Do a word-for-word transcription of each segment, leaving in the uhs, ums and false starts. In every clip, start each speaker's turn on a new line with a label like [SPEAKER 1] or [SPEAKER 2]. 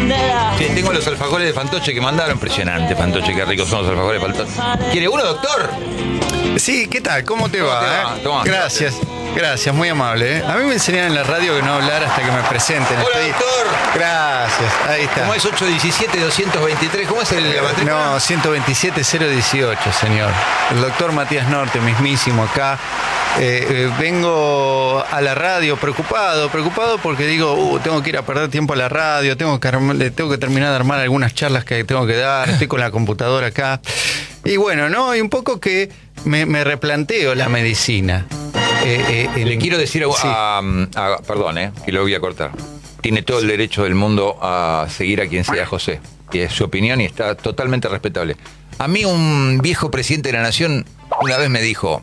[SPEAKER 1] Sí, tengo los alfajores de Fantoche que mandaron. Impresionante, Fantoche, qué ricos son los alfajores de Fantoche. ¿Quiere uno, doctor?
[SPEAKER 2] Sí, ¿qué tal? ¿Cómo te va?
[SPEAKER 1] te va?
[SPEAKER 2] eh?
[SPEAKER 1] Toma.
[SPEAKER 2] Gracias, gracias, muy amable. ¿eh? A mí me enseñaron en la radio que no hablar hasta que me presenten.
[SPEAKER 1] Hola,
[SPEAKER 2] Estoy-
[SPEAKER 1] doctor.
[SPEAKER 2] Gracias, ahí está.
[SPEAKER 1] ¿Cómo es ocho diecisiete doscientos veintitrés? ¿Cómo es el, la matrícula?
[SPEAKER 2] No, ciento veintisiete cero dieciocho, señor. El doctor Matías Norte, mismísimo acá. Eh, eh, vengo a la radio preocupado, preocupado porque digo, uh, tengo que ir a perder tiempo a la radio, tengo que, armar- le tengo que terminar de armar algunas charlas que tengo que dar, estoy con la computadora acá. Y bueno, ¿no? Y un poco que me, me replanteo la medicina. Eh, eh,
[SPEAKER 1] Le
[SPEAKER 2] en-
[SPEAKER 1] quiero decir a,
[SPEAKER 2] Sí.
[SPEAKER 1] a- a- perdón, eh, que lo voy a cortar. Tiene todo el derecho del mundo a seguir a quien sea José. Y es su opinión y está totalmente respetable. A mí un viejo presidente de la nación una vez me dijo,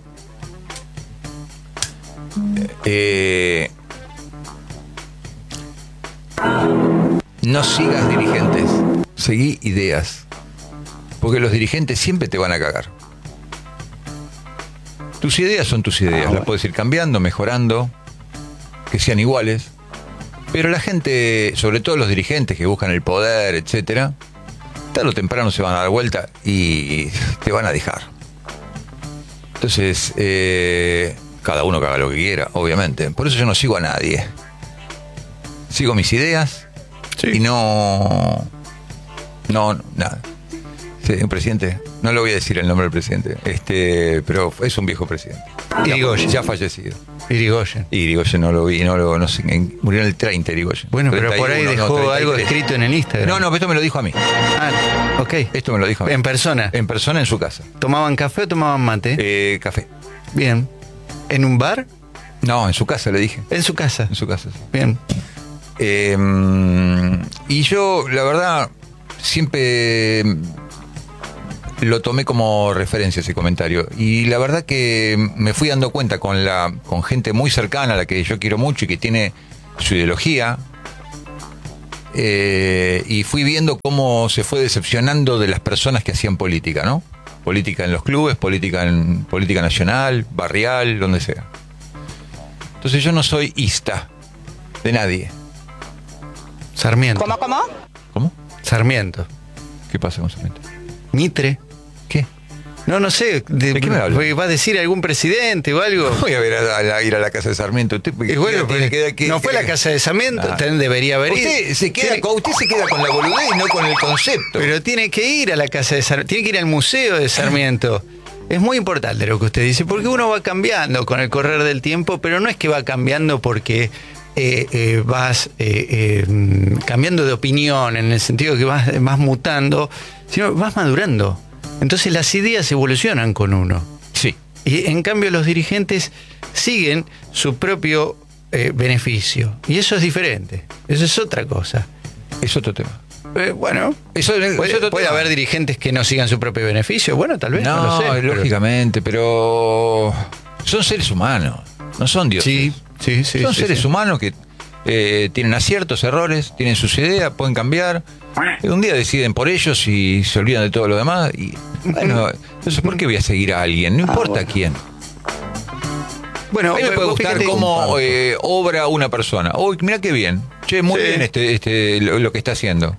[SPEAKER 1] eh, no sigas dirigentes, seguí ideas. Porque los dirigentes siempre te van a cagar. Tus ideas son tus ideas, las puedes ir cambiando, mejorando, que sean iguales. Pero la gente, sobre todo los dirigentes que buscan el poder, etcétera, tarde o temprano se van a dar vuelta y te van a dejar. Entonces, eh, cada uno que haga lo que quiera, obviamente. Por eso yo no sigo a nadie. Sigo mis ideas
[SPEAKER 2] Sí.
[SPEAKER 1] y no... No, nada. Sí, un presidente, no le voy a decir el nombre del presidente, este, pero es un viejo presidente. Ya,
[SPEAKER 2] Irigoyen.
[SPEAKER 1] ya fallecido.
[SPEAKER 2] Irigoyen.
[SPEAKER 1] Irigoyen no lo vi, no lo, no sé, en- murió en el treinta Irigoyen.
[SPEAKER 2] Bueno, pero por ahí
[SPEAKER 1] treinta y uno,
[SPEAKER 2] dejó
[SPEAKER 1] no,
[SPEAKER 2] algo
[SPEAKER 1] treinta y tres.
[SPEAKER 2] escrito en el Instagram.
[SPEAKER 1] No, no, esto me lo dijo a mí.
[SPEAKER 2] Ah, ok.
[SPEAKER 1] Esto me lo dijo a mí.
[SPEAKER 2] En persona.
[SPEAKER 1] En persona, en su casa.
[SPEAKER 2] ¿Tomaban café o tomaban mate?
[SPEAKER 1] Eh, café.
[SPEAKER 2] Bien. ¿En un bar?
[SPEAKER 1] No, en su casa le dije.
[SPEAKER 2] En su casa.
[SPEAKER 1] En su casa, sí.
[SPEAKER 2] Bien.
[SPEAKER 1] Eh, y yo, la verdad, siempre lo tomé como referencia ese comentario. Y la verdad que me fui dando cuenta con la con gente muy cercana a la que yo quiero mucho y que tiene su ideología. Eh, y fui viendo cómo se fue decepcionando de las personas que hacían política, ¿no? Política en los clubes, política en política nacional, barrial, donde sea. Entonces yo no soy ista de nadie.
[SPEAKER 2] Sarmiento.
[SPEAKER 3] ¿Cómo, cómo?
[SPEAKER 1] ¿Cómo?
[SPEAKER 2] Sarmiento.
[SPEAKER 1] ¿Qué pasa con Sarmiento?
[SPEAKER 2] Mitre.
[SPEAKER 1] ¿Qué?
[SPEAKER 2] No, no sé. De,
[SPEAKER 1] ¿De qué me hablas?
[SPEAKER 2] ¿Va a decir algún presidente o algo?
[SPEAKER 1] Voy a ver a, a la- ir a la casa de Sarmiento. Usted,
[SPEAKER 2] Y bueno,
[SPEAKER 1] tiene
[SPEAKER 2] pues,
[SPEAKER 1] que-
[SPEAKER 2] no fue la casa de Sarmiento,
[SPEAKER 1] Ah.
[SPEAKER 2] también debería haber ido.
[SPEAKER 1] Usted se, queda,
[SPEAKER 2] Tiene-
[SPEAKER 1] con- usted se queda con la boludez y no con el concepto.
[SPEAKER 2] Pero tiene que ir a la casa de Sarmiento, tiene que ir al museo de Sarmiento. Es muy importante lo que usted dice, porque uno va cambiando con el correr del tiempo, pero no es que va cambiando porque eh, eh, vas eh, eh, cambiando de opinión, en el sentido que vas, vas mutando, sino vas madurando. Entonces las ideas evolucionan con uno.
[SPEAKER 1] Sí.
[SPEAKER 2] Y en cambio los dirigentes siguen su propio eh, beneficio. Y eso es diferente. Eso es otra cosa.
[SPEAKER 1] Es otro tema.
[SPEAKER 2] Eh, bueno,
[SPEAKER 1] Eso es
[SPEAKER 2] puede,
[SPEAKER 1] otro
[SPEAKER 2] puede
[SPEAKER 1] tema.
[SPEAKER 2] haber dirigentes que no sigan su propio beneficio. Bueno, tal vez, no,
[SPEAKER 1] No,
[SPEAKER 2] lo sé. pero-
[SPEAKER 1] lógicamente, pero son seres humanos, no son dioses.
[SPEAKER 2] Sí, sí, sí.
[SPEAKER 1] son
[SPEAKER 2] sí,
[SPEAKER 1] seres
[SPEAKER 2] sí.
[SPEAKER 1] humanos que eh, tienen aciertos, errores, tienen sus ideas, pueden cambiar. Y un día deciden por ellos y se olvidan de todo lo demás. Y bueno, entonces, ¿por qué voy a seguir a alguien? No importa
[SPEAKER 2] bueno.
[SPEAKER 1] quién.
[SPEAKER 2] Bueno,
[SPEAKER 1] A mí me puede
[SPEAKER 2] vos
[SPEAKER 1] gustar
[SPEAKER 2] fíjate-
[SPEAKER 1] cómo eh, obra una persona. Uy, mira qué bien. Che, muy
[SPEAKER 2] Sí.
[SPEAKER 1] bien este, este, lo, lo que está haciendo.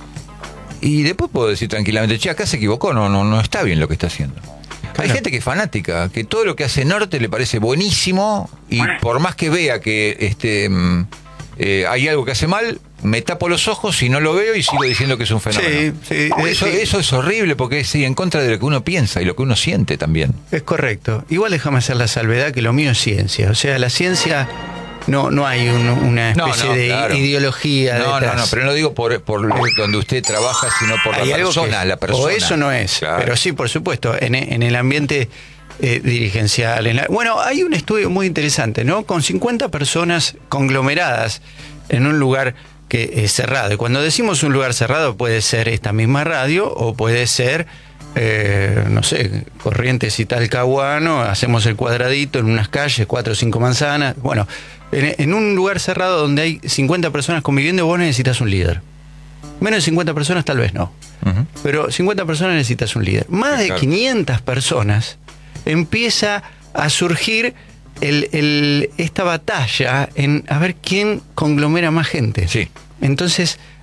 [SPEAKER 1] Y después puedo decir tranquilamente, che, acá se equivocó, no, no, no está bien lo que está haciendo. Hay
[SPEAKER 2] Claro.
[SPEAKER 1] gente que es fanática, que todo lo que hace Norte le parece buenísimo y por más que vea que este mm, eh, hay algo que hace mal, me tapo los ojos y no lo veo y sigo diciendo que es un fenómeno.
[SPEAKER 2] Sí, sí,
[SPEAKER 1] Eso,
[SPEAKER 2] sí.
[SPEAKER 1] eso es horrible porque es sí, en contra de lo que uno piensa y lo que uno siente también.
[SPEAKER 2] Es correcto. Igual déjame hacer la salvedad que lo mío es ciencia. O sea, la ciencia no, no hay un- una
[SPEAKER 1] No,
[SPEAKER 2] especie
[SPEAKER 1] no,
[SPEAKER 2] de
[SPEAKER 1] claro.
[SPEAKER 2] ideología
[SPEAKER 1] No, no,
[SPEAKER 2] detrás.
[SPEAKER 1] no, pero no digo por, por lo- donde usted trabaja, sino por la
[SPEAKER 2] Hay algo
[SPEAKER 1] persona,
[SPEAKER 2] que-
[SPEAKER 1] la persona.
[SPEAKER 2] O eso no es.
[SPEAKER 1] Claro.
[SPEAKER 2] Pero sí, por supuesto, en, en el ambiente eh, dirigencial. En la- bueno, hay un estudio muy interesante, ¿no? Con cincuenta personas conglomeradas en un lugar que es cerrado. Y cuando decimos un lugar cerrado puede ser esta misma radio o puede ser, eh, no sé, Corrientes y Talcahuano, hacemos el cuadradito en unas calles, cuatro o cinco manzanas. Bueno, en, en un lugar cerrado donde hay cincuenta personas conviviendo, vos necesitas un líder. Menos de cincuenta personas tal vez no.
[SPEAKER 1] Ujú.
[SPEAKER 2] Pero cincuenta personas necesitas un líder. Más
[SPEAKER 1] Sí,
[SPEAKER 2] de
[SPEAKER 1] claro.
[SPEAKER 2] quinientas personas empieza a surgir el, el- esta batalla en a ver quién conglomera más gente.
[SPEAKER 1] Sí.
[SPEAKER 2] Entonces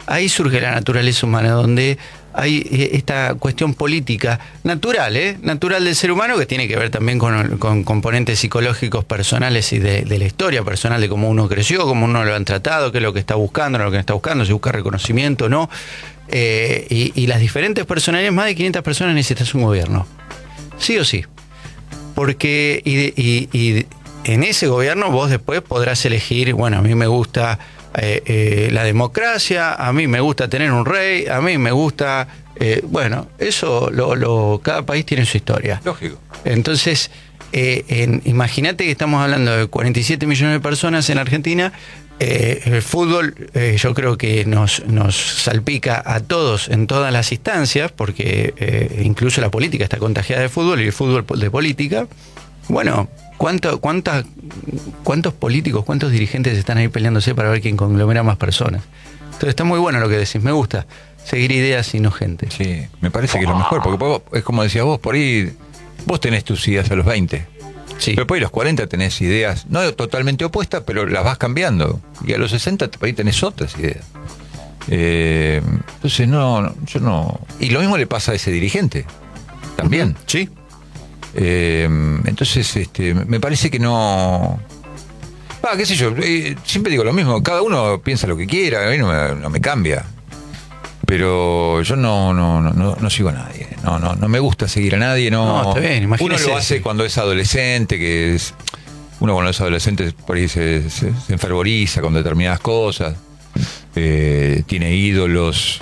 [SPEAKER 2] ahí surge la naturaleza humana, donde hay esta cuestión política natural, ¿eh? natural del ser humano, que tiene que ver también con, con componentes psicológicos personales y de, de la historia personal, de cómo uno creció, cómo uno lo han tratado, qué es lo que está buscando, no lo que está buscando, si busca reconocimiento, ¿no? Eh, y, y las diferentes personalidades, más de quinientas personas necesitas un gobierno, sí o sí, porque y, y, y en ese gobierno vos después podrás elegir, bueno, a mí me gusta Eh, eh, la democracia, a mí me gusta tener un rey, a mí me gusta, eh, bueno, eso lo, lo, cada país tiene su historia.
[SPEAKER 1] Lógico.
[SPEAKER 2] Entonces, eh, en, imagínate que estamos hablando de cuarenta y siete millones de personas en Argentina. Eh, el fútbol, eh, yo creo que nos, nos salpica a todos en todas las instancias, porque eh, incluso la política está contagiada de fútbol y el fútbol de política. Bueno, ¿Cuánto, cuántas, ¿Cuántos políticos, cuántos dirigentes están ahí peleándose para ver quién conglomera más personas? Entonces está muy bueno lo que decís, me gusta seguir ideas y no gente.
[SPEAKER 1] Sí, me parece que es lo mejor, porque vos, es como decías vos, por ahí vos tenés tus ideas a los veinte, sí. Pero por ahí a los cuarenta tenés ideas, no totalmente opuestas, pero las vas cambiando, y a los sesenta por ahí tenés otras ideas. Eh, entonces no, yo no... Y lo mismo le pasa a ese dirigente, también.
[SPEAKER 2] Uh-huh. Sí.
[SPEAKER 1] Eh, entonces, este, me parece que no... Ah, qué sé yo, eh, siempre digo lo mismo, cada uno piensa lo que quiera, a mí no me, no me cambia. Pero yo no, no, no, no sigo a nadie, no, no, no me gusta seguir a nadie, no.
[SPEAKER 2] No, está bien, imagínese.
[SPEAKER 1] Uno lo hace cuando es adolescente, que es... Uno cuando es adolescente por ahí se, se, se enfervoriza con determinadas cosas, eh, tiene ídolos...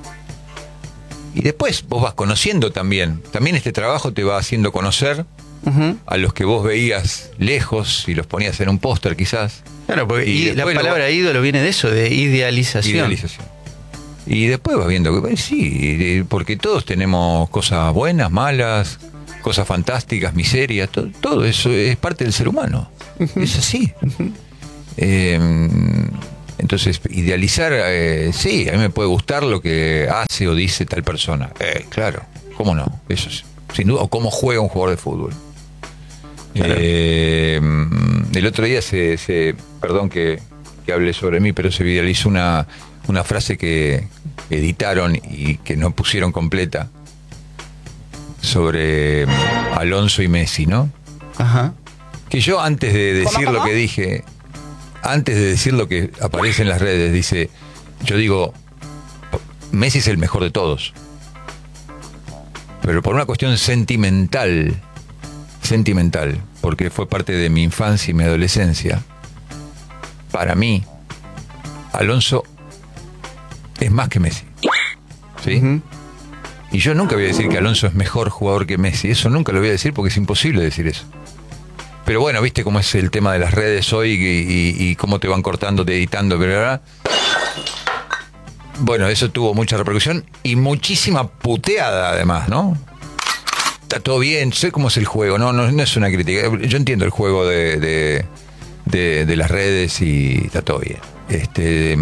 [SPEAKER 1] Y después vos vas conociendo también. También este trabajo te va haciendo conocer uh-huh. a los que vos veías lejos y los ponías en un póster quizás.
[SPEAKER 2] Claro, porque y y la palabra lo... ídolo viene de eso, de idealización.
[SPEAKER 1] Idealización. Y después vas viendo que sí, porque todos tenemos cosas buenas, malas, cosas fantásticas, miserias, todo, todo eso es parte del ser humano. Uh-huh. Es así. Uh-huh. Eh, Entonces, idealizar, eh, sí, a mí me puede gustar lo que hace o dice tal persona. Eh, claro, ¿cómo no? Eso es, sin duda. O cómo juega un jugador de fútbol. Claro. Eh, el otro día se, se perdón que, que hable sobre mí, pero se viralizó una, una frase que editaron y que no pusieron completa sobre Alonso y Messi, ¿no?
[SPEAKER 2] Ajá.
[SPEAKER 1] Que yo antes de decir ¿Cómo, cómo? lo que dije... Antes de decir lo que aparece en las redes, dice, yo digo, Messi es el mejor de todos. Pero por una cuestión sentimental, sentimental, porque fue parte de mi infancia y mi adolescencia, para mí, Alonso es más que Messi. ¿Sí? Uh-huh. Y yo nunca voy a decir que Alonso es mejor jugador que Messi. Eso nunca lo voy a decir porque es imposible decir eso. Pero bueno, viste cómo es el tema de las redes hoy y, y, y cómo te van cortando, te editando, pero bueno, eso tuvo mucha repercusión y muchísima puteada además, ¿no? Está todo bien, sé cómo es el juego, no, no, no es una crítica. Yo entiendo el juego de, de, de, de las redes y está todo bien. Este,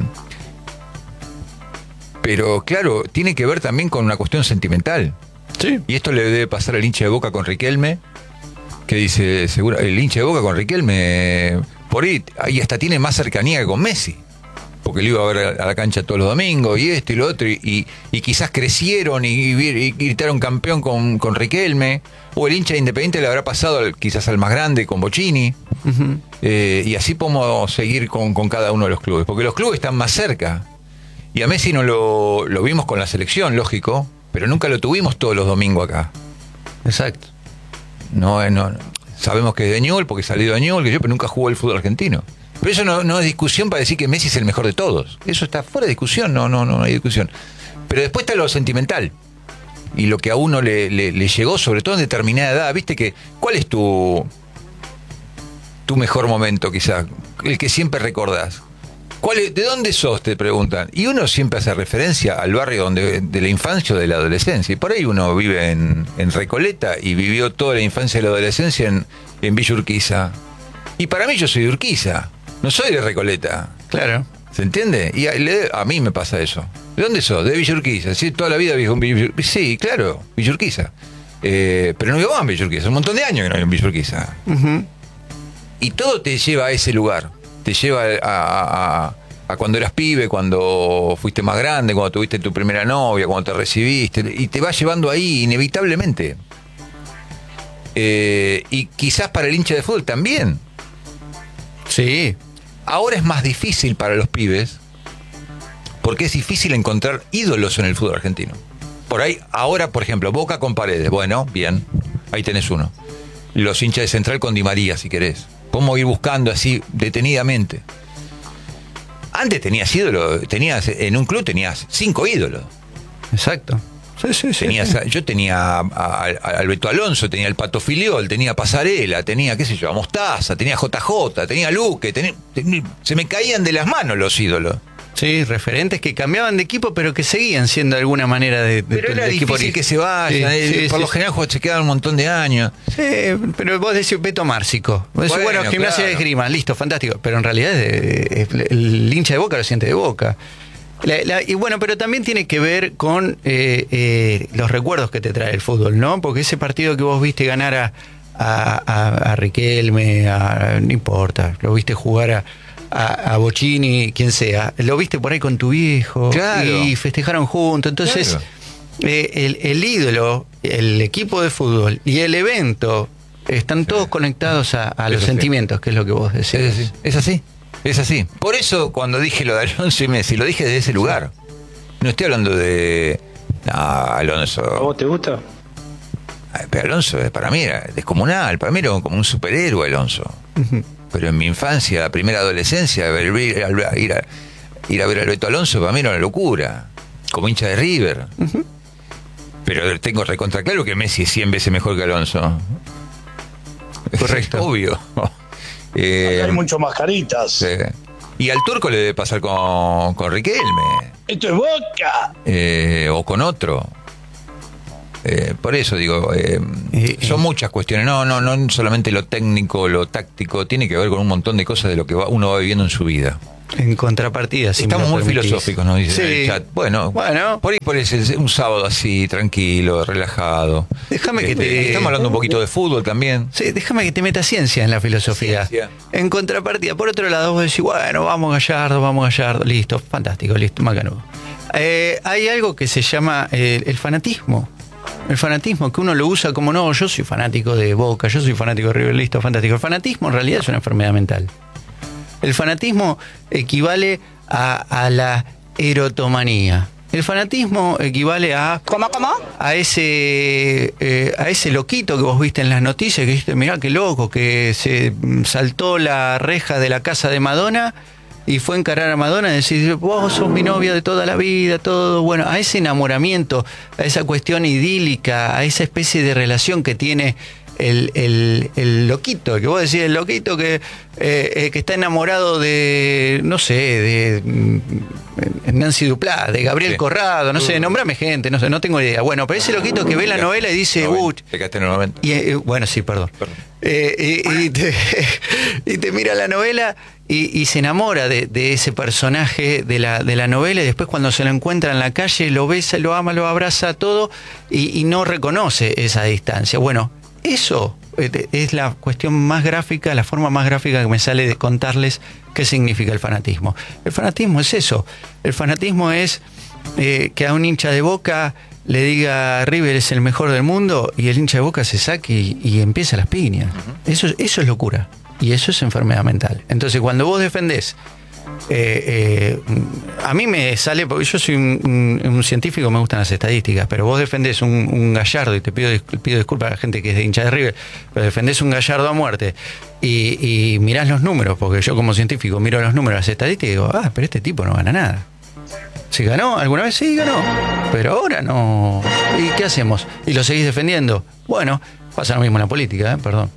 [SPEAKER 1] pero claro, tiene que ver también con una cuestión sentimental.
[SPEAKER 2] Sí.
[SPEAKER 1] Y esto le debe pasar al hincha de Boca con Riquelme, que dice, seguro, el hincha de Boca con Riquelme, por ahí, ahí hasta tiene más cercanía que con Messi, porque lo iba a ver a la cancha todos los domingos, y esto y lo otro, y, y, y quizás crecieron y, y gritaron campeón con, con Riquelme, o el hincha de Independiente le habrá pasado al, quizás al más grande con Bocini, uh-huh. eh, y así podemos seguir con, con cada uno de los clubes, porque los clubes están más cerca, y a Messi no lo, lo vimos con la selección, lógico, pero nunca lo tuvimos todos los domingos acá.
[SPEAKER 2] Exacto.
[SPEAKER 1] No, no, sabemos que es de Ñul, porque salió de Ñul, que yo, pero nunca jugó el fútbol argentino. Pero eso no, no es discusión para decir que Messi es el mejor de todos. Eso está fuera de discusión, no, no, no hay discusión. Pero después está lo sentimental. Y lo que a uno le, le, le llegó, sobre todo en determinada edad. ¿Viste que cuál es tu, tu mejor momento, quizás? El que siempre recordás. ¿Cuál es, ¿De dónde sos? Te preguntan. Y uno siempre hace referencia al barrio donde de la infancia o de la adolescencia. Y por ahí uno vive en, en Recoleta y vivió toda la infancia y la adolescencia en, en Villa Urquiza. Y para mí yo soy de Urquiza, no soy de Recoleta.
[SPEAKER 2] Claro.
[SPEAKER 1] ¿Se entiende? Y a, a mí me pasa eso. ¿De dónde sos? De Villa Urquiza. ¿Sí? Toda la vida vivo en Villa Urquiza. Sí, claro, Villa Urquiza. Eh, pero no vivo en Villa Urquiza. Un montón de años que no vivo en Villa Urquiza. Uh-huh. Y todo te lleva a ese lugar. Te lleva a, a, a cuando eras pibe, cuando fuiste más grande, cuando tuviste tu primera novia, cuando te recibiste, y te va llevando ahí inevitablemente. Eh, y quizás para el hincha de fútbol también.
[SPEAKER 2] Sí.
[SPEAKER 1] Ahora es más difícil para los pibes, porque es difícil encontrar ídolos en el fútbol argentino. Por ahí, ahora, por ejemplo, Boca con Paredes. Bueno, bien, ahí tenés uno. Los hinchas de Central con Di María, si querés. Podemos ir buscando así, detenidamente. Antes tenías ídolos, tenías, en un club tenías cinco ídolos.
[SPEAKER 2] Exacto. Sí, sí, sí,
[SPEAKER 1] tenías,
[SPEAKER 2] sí.
[SPEAKER 1] Yo tenía a, a, a Alberto Alonso, tenía el Pato Filiol, tenía Pasarela, tenía, qué sé yo, a Mostaza, tenía J J, tenía Luque, tenía, tenía, se me caían de las manos los ídolos.
[SPEAKER 2] Sí, referentes que cambiaban de equipo, pero que seguían siendo de alguna manera de, de
[SPEAKER 1] Pero era
[SPEAKER 2] de
[SPEAKER 1] difícil
[SPEAKER 2] equipo
[SPEAKER 1] que se vayan,
[SPEAKER 2] sí,
[SPEAKER 1] sí, por
[SPEAKER 2] sí,
[SPEAKER 1] lo
[SPEAKER 2] sí.
[SPEAKER 1] general se quedaban un montón de años.
[SPEAKER 2] Sí, pero vos decís Beto Márcico. Vos decís, bueno,
[SPEAKER 1] Bueno,
[SPEAKER 2] Gimnasia
[SPEAKER 1] claro.
[SPEAKER 2] de Esgrima, listo, fantástico. Pero en realidad es, es, el hincha de Boca lo siente de Boca. La, la, y bueno, pero también tiene que ver con eh, eh, los recuerdos que te trae el fútbol, ¿no? Porque ese partido que vos viste ganar a, a, a, a Riquelme, a, no importa, lo viste jugar a, a, a Bocini, quien sea, lo viste por ahí con tu viejo,
[SPEAKER 1] Claro.
[SPEAKER 2] y festejaron juntos. Entonces,
[SPEAKER 1] Claro.
[SPEAKER 2] eh, el, el ídolo, el equipo de fútbol y el evento están todos
[SPEAKER 1] Sí.
[SPEAKER 2] conectados a, a
[SPEAKER 1] Eso
[SPEAKER 2] los
[SPEAKER 1] sí.
[SPEAKER 2] sentimientos, que es lo que vos decís.
[SPEAKER 1] Es así, es así, es así. Por eso cuando dije lo de Alonso y Messi, lo dije desde ese lugar. No estoy hablando de... No, Alonso...
[SPEAKER 3] ¿A vos te gusta?
[SPEAKER 1] Ay, pero Alonso eh, para mí era descomunal, para mí era como un superhéroe Alonso.
[SPEAKER 2] Ujú.
[SPEAKER 1] Pero en mi infancia, primera adolescencia, ver- ir a, ir a, ir a ver a Alberto Alonso para mí era una locura. Como hincha de River.
[SPEAKER 2] Ujú.
[SPEAKER 1] Pero tengo recontra claro que Messi es cien veces mejor que Alonso.
[SPEAKER 2] Correcto.
[SPEAKER 1] Es obvio. Eh,
[SPEAKER 3] Acá hay muchos mascaritas.
[SPEAKER 1] sí. Y al turco le debe pasar con, con Riquelme.
[SPEAKER 3] Esto es Boca.
[SPEAKER 1] Eh, o con otro. Eh, por eso digo, eh,
[SPEAKER 2] Eh,
[SPEAKER 1] son
[SPEAKER 2] eh.
[SPEAKER 1] muchas cuestiones. No, no, no solamente lo técnico, lo táctico, tiene que ver con un montón de cosas de lo que va, uno va viviendo en su vida.
[SPEAKER 2] En contrapartida, si me
[SPEAKER 1] Estamos
[SPEAKER 2] lo
[SPEAKER 1] muy
[SPEAKER 2] permitís.
[SPEAKER 1] filosóficos, nos dicen en
[SPEAKER 2] Sí.
[SPEAKER 1] el chat. Bueno,
[SPEAKER 2] Bueno.
[SPEAKER 1] por ahí por ese, un sábado así, tranquilo, relajado.
[SPEAKER 2] Déjame que
[SPEAKER 1] Eh,
[SPEAKER 2] te-
[SPEAKER 1] Estamos hablando un poquito de fútbol también.
[SPEAKER 2] Sí, déjame que te meta ciencia en la filosofía.
[SPEAKER 1] Ciencia.
[SPEAKER 2] En contrapartida, por otro lado, vos decís, bueno, vamos Gallardo, vamos Gallardo, listo, fantástico, listo, macanudo. Eh, hay algo que se llama eh, el fanatismo. El fanatismo, que uno lo usa como, no, yo soy fanático de Boca, yo soy fanático de River, listo, fantástico. El fanatismo en realidad es una enfermedad mental. El fanatismo equivale a, a la erotomanía. El fanatismo equivale a...
[SPEAKER 4] ¿Cómo, cómo?
[SPEAKER 2] a ese eh, a ese loquito que vos viste en las noticias, que dijiste, mirá qué loco, que se mm, saltó la reja de la casa de Madonna y fue a encarar a Madonna y decir, vos sos mi novia de toda la vida, todo. Bueno, a ese enamoramiento, a esa cuestión idílica, a esa especie de relación que tiene el, el, el loquito, que vos decís, el loquito que, eh, eh, que está enamorado de, no sé, de mm, Nancy Duplá, de Gabriel
[SPEAKER 1] Sí.
[SPEAKER 2] Corrado, no sé,
[SPEAKER 1] Uh.
[SPEAKER 2] nombrame gente, no sé, no tengo idea. Bueno, pero ese loquito que ve la novela y dice,
[SPEAKER 1] No,
[SPEAKER 2] uh,
[SPEAKER 1] te quedaste nuevamente.
[SPEAKER 2] y, eh, bueno, sí, perdón.
[SPEAKER 1] Perdón.
[SPEAKER 2] Eh, y, y te, y te mira la novela y, y se enamora de, de ese personaje de la, de la novela, y después cuando se lo encuentra en la calle lo besa, lo ama, lo abraza, todo, y, y no reconoce esa distancia. Bueno, eso eh, es la cuestión más gráfica, la forma más gráfica que me sale de contarles qué significa el fanatismo. El fanatismo es eso. El fanatismo es eh, que a un hincha de Boca le diga River es el mejor del mundo y el hincha de Boca se saque y, y empieza las piñas. Uh-huh. Eso, eso es locura y eso es enfermedad mental. Entonces cuando vos defendés, eh, eh, a mí me sale, porque yo soy un, un, un científico, me gustan las estadísticas, pero vos defendés un, un Gallardo, y te pido, pido disculpas a la gente que es de hincha de River, pero defendés un Gallardo a muerte y, y mirás los números, porque yo como científico miro los números, las estadísticas y digo, ah, pero este tipo no gana nada. ¿Se ganó? ¿Alguna vez? Sí, ganó. Pero ahora no. ¿Y qué hacemos? ¿Y lo seguís defendiendo? Bueno, pasa lo mismo en la política, ¿eh? Perdón.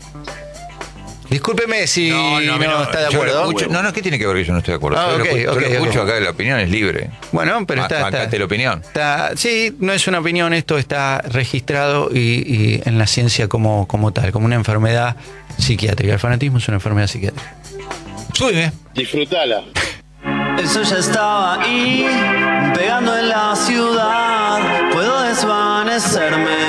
[SPEAKER 2] Discúlpeme si no, no, no está de acuerdo.
[SPEAKER 1] Escucho, no, no, ¿qué tiene que ver que yo no estoy de acuerdo?
[SPEAKER 2] Ah,
[SPEAKER 1] yo
[SPEAKER 2] okay,
[SPEAKER 1] lo,
[SPEAKER 2] okay,
[SPEAKER 1] yo lo escucho
[SPEAKER 2] okay.
[SPEAKER 1] acá, la opinión es libre.
[SPEAKER 2] Bueno, pero está...
[SPEAKER 1] Bancate
[SPEAKER 2] está,
[SPEAKER 1] la opinión.
[SPEAKER 2] Está, sí, no es una opinión, esto está registrado y, y en la ciencia como, como tal, como una enfermedad psiquiátrica. El fanatismo es una enfermedad psiquiátrica.
[SPEAKER 1] Súbeme.
[SPEAKER 3] Disfrutala.
[SPEAKER 5] El sol ya estaba ahí, pegando en la ciudad. Puedo desvanecerme